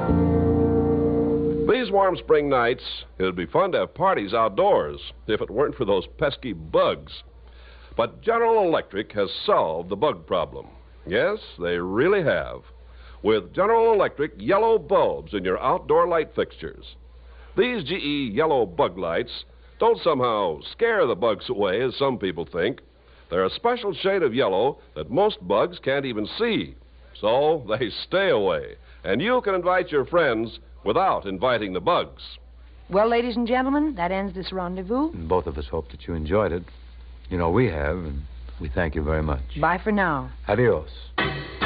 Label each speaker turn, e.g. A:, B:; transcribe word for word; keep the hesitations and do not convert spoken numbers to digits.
A: These warm spring nights, it would be fun to have parties outdoors if it weren't for those pesky bugs. But General Electric has solved the bug problem. Yes, they really have. With General Electric yellow bulbs in your outdoor light fixtures. These G E yellow bug lights don't somehow scare the bugs away, as some people think. They're a special shade of yellow that most bugs can't even see. So they stay away. And you can invite your friends without inviting the bugs.
B: Well, ladies and gentlemen, that ends this rendezvous.
C: And both of us hope that you enjoyed it. You know, we have, and we thank you very much.
B: Bye for now.
C: Adios.